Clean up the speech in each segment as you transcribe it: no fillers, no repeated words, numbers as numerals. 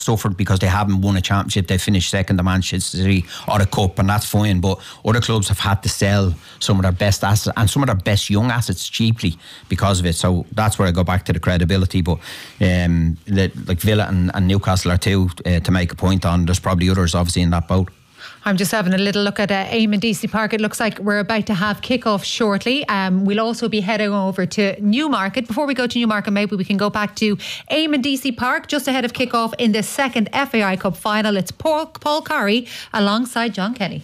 suffered because they haven't won a championship. They finished second to Manchester City or the Cup, and that's fine, but other clubs have had to sell some of their best assets and some of their best young assets cheaply because of it. So that's where I go back to the credibility. But like Villa and Newcastle are two to make a point on. There's probably others obviously in that boat. I'm just having a little look at Eamon DC Park. It looks like we're about to have kick-off shortly. We'll also be heading over to Newmarket. Before we go to Newmarket, maybe we can go back to Eamon DC Park just ahead of kick-off in the second FAI Cup final. It's Paul Corry alongside John Kelly.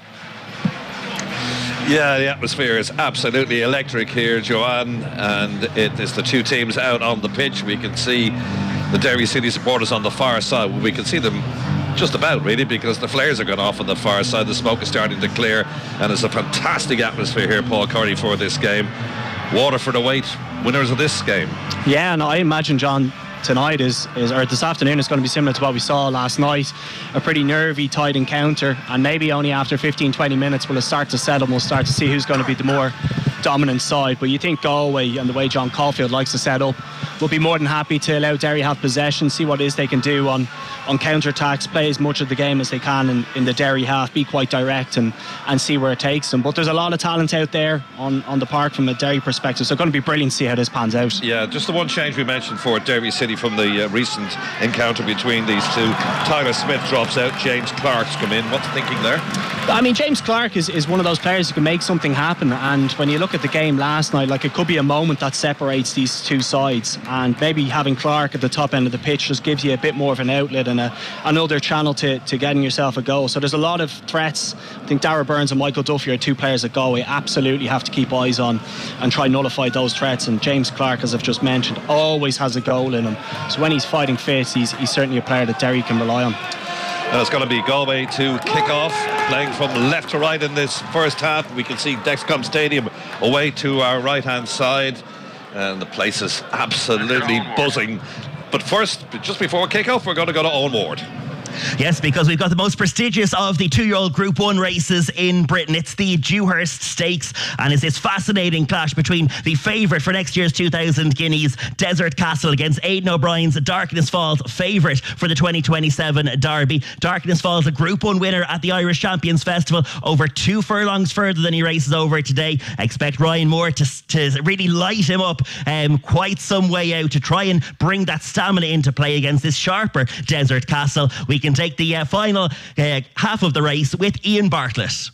Yeah, the atmosphere is absolutely electric here, Joanne, and it is the two teams out on the pitch. We can see the Derry City supporters on the far side. We can see them just about, really, because the flares are going off on the far side. The smoke is starting to clear, and it's a fantastic atmosphere here, Paul Corry, for this game. Waterford await winners of this game. Yeah, and I imagine, John, tonight or this afternoon is going to be similar to what we saw last night. A pretty nervy, tight encounter, and maybe only after 15-20 minutes will it start to settle and we'll start to see who's going to be the more dominant side. But you think Galway, and the way John Caulfield likes to set up, will be more than happy to allow Derry have possession, see what it is they can do on counter-attacks, play as much of the game as they can in the Derry half, be quite direct and see where it takes them. But there's a lot of talent out there on the park from a Derry perspective, so it's going to be brilliant to see how this pans out. Yeah, just the one change we mentioned for Derry City from the recent encounter between these two. Tyler Smith drops out, James Clark's come in. What's thinking there? I mean, James Clark is one of those players who can make something happen, and when you look at the game last night, like, it could be a moment that separates these two sides, and maybe having Clark at the top end of the pitch just gives you a bit more of an outlet and another channel to getting yourself a goal. So there's a lot of threats. I think Darragh Burns and Michael Duffy are two players that Galway absolutely have to keep eyes on and try and nullify those threats, and James Clark, as I've just mentioned, always has a goal in him. So when he's fighting fit, he's certainly a player that Derry can rely on. It's going to be Galway to kick off, playing from left to right in this first half. We can see Dexcom Stadium away to our right hand side, and the place is absolutely buzzing. But first, just before kick-off, we're going to go to Owen Ward. Yes, because we've got the most prestigious of the 2-year-old Group 1 races in Britain. It's the Dewhurst Stakes, and it's this fascinating clash between the favourite for next year's 2,000 guineas, Desert Castle, against Aidan O'Brien's Darkness Falls, favourite for the 2027 Derby. Darkness Falls, a Group 1 winner at the Irish Champions Festival, over 2 furlongs further than he races over today. I expect Ryan Moore to really light him up quite some way out to try and bring that stamina into play against this sharper Desert Castle. We can take the final half of the race with Ian Bartlett.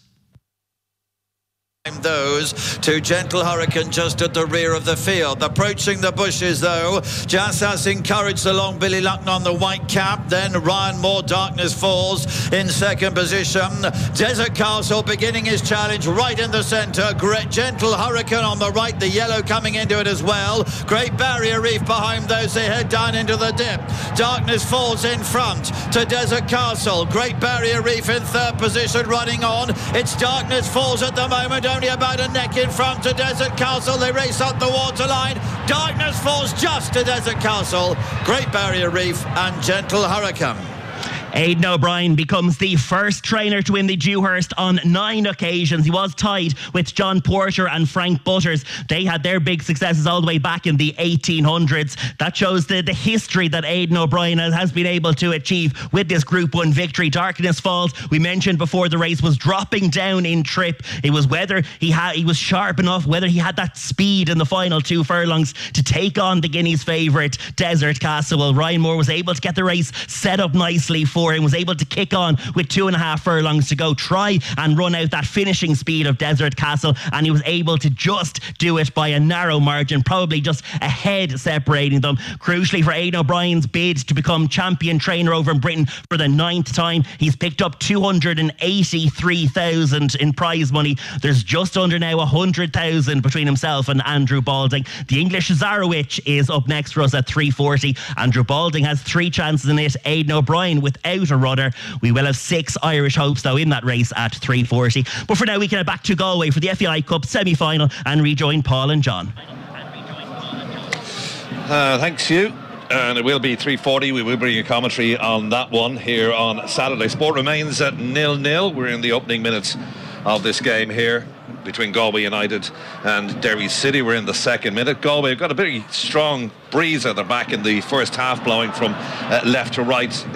Those to Gentle Hurricane just at the rear of the field. Approaching the bushes though, Jassas encouraged along Billy Lucknow on the white cap, then Ryan Moore, Darkness Falls in second position. Desert Castle beginning his challenge right in the centre. Great Gentle Hurricane on the right, the yellow coming into it as well. Great Barrier Reef behind those, they head down into the dip. Darkness Falls in front to Desert Castle. Great Barrier Reef in third position running on. It's Darkness Falls at the moment, only about a neck in front to Desert Castle. They race up the waterline. Darkness Falls just to Desert Castle. Great Barrier Reef and Gentle Hurricane. Aidan O'Brien becomes the first trainer to win the Dewhurst on 9 occasions. He was tied with John Porter and Frank Butters. They had their big successes all the way back in the 1800s. That shows the history that Aidan O'Brien has been able to achieve with this Group 1 victory. Darkness Falls, we mentioned before the race, was dropping down in trip. It was whether he was sharp enough, whether he had that speed in the final 2 furlongs to take on the Guineas favourite, Desert Castle. Well, Ryan Moore was able to get the race set up nicely for him, was able to kick on with 2.5 furlongs to go, try and run out that finishing speed of Desert Castle, and he was able to just do it by a narrow margin, probably just a head separating them. Crucially for Aidan O'Brien's bid to become champion trainer over in Britain for the 9th time, he's picked up 283,000 in prize money. There's just under now 100,000 between himself and Andrew Balding. The English Zarowich is up next for us at 340. Andrew Balding has 3 chances in it. Aidan O'Brien without a rudder. We will have 6 Irish hopes though in that race at 340. But for now, we can head back to Galway for the FAI Cup semi-final and rejoin Paul and John. Thanks, Hugh. And it will be 3:40. We will bring a commentary on that one here on Saturday. Sport remains at 0-0. We're in the opening minutes of this game here between Galway United and Derry City. We're in the second minute. Galway have got a very strong breeze at their back in the first half, blowing from left to right